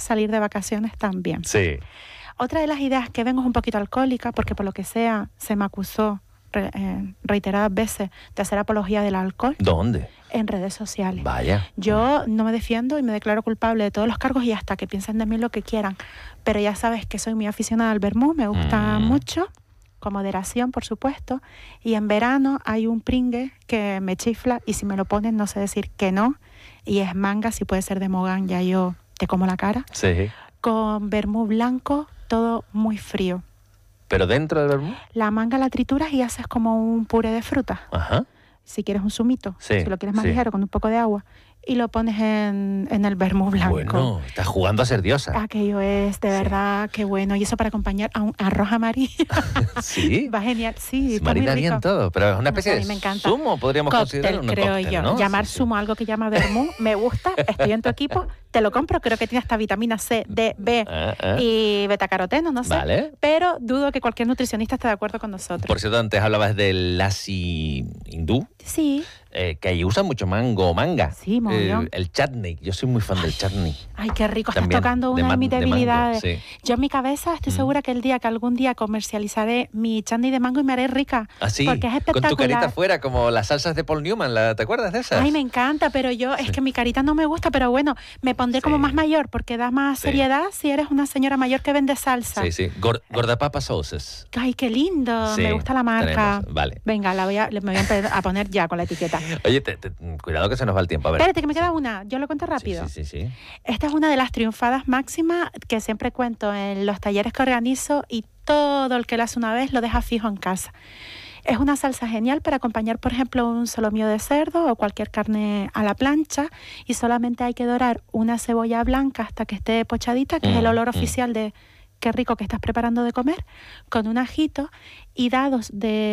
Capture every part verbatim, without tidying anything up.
salir de vacaciones también. Sí. Otra de las ideas que vengo es un poquito alcohólica, porque por lo que sea se me acusó re, eh, reiteradas veces de hacer apología del alcohol. ¿Dónde? En redes sociales. Vaya. Yo no me defiendo y me declaro culpable de todos los cargos y hasta que piensen de mí lo que quieran. Pero ya sabes que soy muy aficionada al vermú, me gusta mm. mucho, con moderación, por supuesto. Y en verano hay un pringue que me chifla y si me lo ponen no sé decir que no. Y es manga, si puede ser de Mogán, ya yo te como la cara. Sí. Con vermú blanco, todo muy frío. ¿Pero dentro del vermú? La manga la trituras y haces como un puré de fruta. Ajá. Si quieres un zumito, sí, si lo quieres más sí. ligero, con un poco de agua, y lo pones en, en el vermú blanco. Bueno, estás jugando a ser diosa. Aquello es, de verdad, sí. qué bueno. Y eso para acompañar a un arroz amarillo. ¿Sí? Va genial, sí. Se marina bien todo, pero es una especie no sé, de me zumo, podríamos cóctel, considerar un creo cóctel, yo. ¿no? Llamar sí, zumo sí. algo que llama vermú, me gusta, estoy en tu equipo, te lo compro, creo que tiene hasta vitamina C, D, B ah, ah. y betacaroteno, no sé. Vale. Pero dudo que cualquier nutricionista esté de acuerdo con nosotros. Por cierto, antes hablabas del lassi hindú. Sí. Eh, que ahí usan mucho mango o manga. Sí, mogollón. Eh, el chutney, yo soy muy fan del chutney. Ay, qué rico, estás También, tocando una de, de, man, mis de debilidades. Mango, sí. Yo en mi cabeza estoy mm. segura que el día que algún día comercializaré mi chutney de mango y me haré rica. ¿Ah, sí? Porque es espectacular. Con tu carita afuera, como las salsas de Paul Newman, ¿la, ¿te acuerdas de esas? Ay, me encanta, pero yo, sí. es que mi carita no me gusta, pero bueno, me pondré sí. como más mayor, porque da más sí. seriedad si eres una señora mayor que vende salsa. Sí, sí, Gord, Gordapapa Sauces. Ay, qué lindo, sí, me gusta la marca. Tenemos. Vale. Venga, la voy a, me voy a, a poner ya con la etiqueta. Oye, te, te, cuidado que se nos va el tiempo, a ver. Espérate, que me queda una, yo lo cuento rápido. Sí, sí, sí, sí. Esta es una de las triunfadas máximas que siempre cuento en los talleres que organizo y todo el que lo hace una vez lo deja fijo en casa. Es una salsa genial para acompañar, por ejemplo, un solomillo de cerdo o cualquier carne a la plancha y solamente hay que dorar una cebolla blanca hasta que esté pochadita, que mm, es el olor mm. oficial de qué rico que estás preparando de comer, con un ajito y dados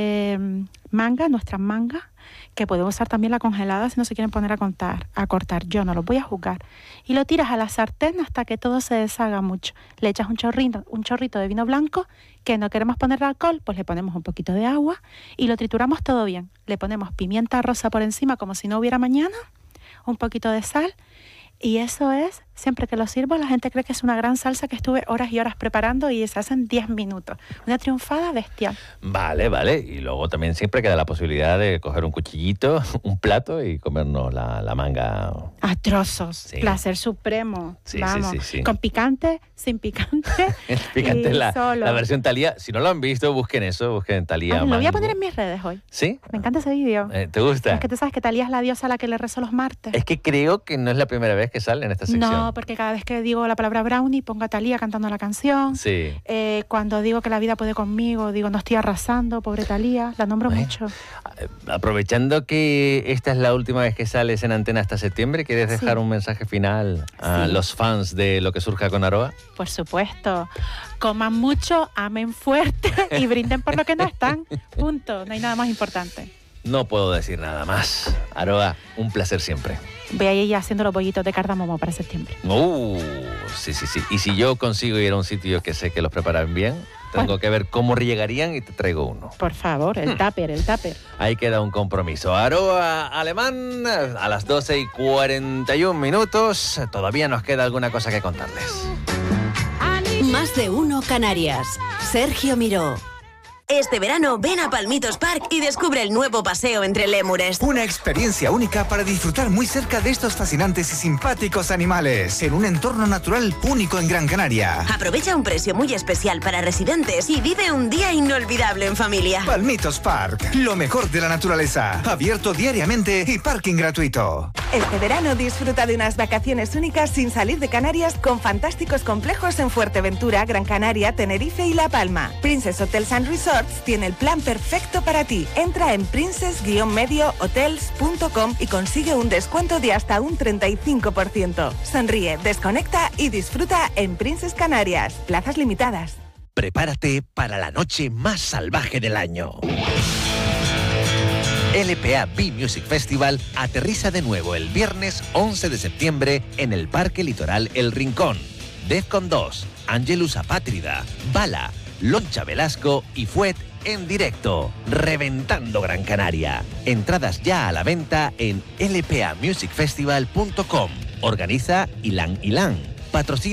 de manga, nuestras mangas, que podemos usar también la congelada si no se quieren poner a, contar, a cortar. Yo no los voy a juzgar. Y lo tiras a la sartén hasta que todo se deshaga mucho. Le echas un chorrito, un chorrito de vino blanco, que no queremos ponerle alcohol, pues le ponemos un poquito de agua y lo trituramos todo bien. Le ponemos pimienta rosa por encima como si no hubiera mañana, un poquito de sal y eso es, siempre que lo sirvo, la gente cree que es una gran salsa que estuve horas y horas preparando y se hacen diez minutos. Una triunfada bestial. Vale, vale. Y luego también siempre queda la posibilidad de coger un cuchillito, un plato y comernos la, la manga. A trozos. Sí. Placer supremo. Sí, Vamos. Sí, sí, sí. Con picante, sin picante. El picante es la, la versión Thalía. Si no lo han visto, busquen eso, busquen Thalía. Ay, lo voy a poner en mis redes hoy. ¿Sí? Me encanta ese vídeo. Eh, ¿Te gusta? Es que tú sabes que Thalía es la diosa a la que le rezo los martes. Es que creo que no es la primera vez que sale en esta sección. No, porque cada vez que digo la palabra brownie, pongo a Thalía cantando la canción. Sí. Eh, cuando digo que la vida puede conmigo, digo no estoy arrasando, pobre Thalía. La nombro Ay. mucho. Aprovechando que esta es la última vez que sales en antena hasta septiembre, ¿quieres dejar sí. un mensaje final a sí. los fans de Lo que surja con Aroa? Por supuesto. Coman mucho, amen fuerte y brinden por lo que no están. Punto. No hay nada más importante. No puedo decir nada más. Aroa, un placer siempre. Ve ahí ya haciendo los bollitos de cardamomo para septiembre. Uh, sí, sí, sí. Y si yo consigo ir a un sitio que sé que los preparan bien, tengo bueno. que ver cómo llegarían y te traigo uno. Por favor, el tupper, el tupper. Ahí queda un compromiso. Aroa Alemán, a las doce y cuarenta y un minutos. Todavía nos queda alguna cosa que contarles. Más de uno Canarias. Sergio Miró. Este verano ven a Palmitos Park y descubre el nuevo paseo entre lémures. Una experiencia única para disfrutar muy cerca de estos fascinantes y simpáticos animales en un entorno natural único en Gran Canaria. Aprovecha un precio muy especial para residentes y vive un día inolvidable en familia. Palmitos Park, lo mejor de la naturaleza, abierto diariamente y parking gratuito. Este verano disfruta de unas vacaciones únicas sin salir de Canarias con fantásticos complejos en Fuerteventura, Gran Canaria, Tenerife y La Palma. Princess Hotels and Resorts tiene el plan perfecto para ti. Entra en princess medio hotels punto com y consigue un descuento de hasta un treinta y cinco por ciento. Sonríe, desconecta y disfruta en Princess Canarias. Plazas limitadas. Prepárate para la noche más salvaje del año. L P A Be Music Festival aterriza de nuevo el viernes once de septiembre en el Parque Litoral El Rincón. Defcon dos, Angelus Apátrida, Bala, Loncha Velasco y Fuet en directo, reventando Gran Canaria. Entradas ya a la venta en l p a music festival punto com. Organiza Ilan Ilan. Patrocina